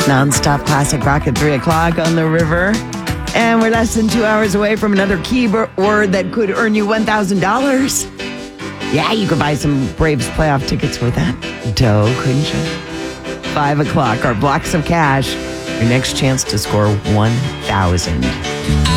Non-stop classic rock at 3 o'clock on the river. And we're less than 2 hours away from another keyword that could earn you $1,000. Yeah, you could buy some Braves playoff tickets with that dough, couldn't you? 5 o'clock, our blocks of cash. Your next chance to score 1,000.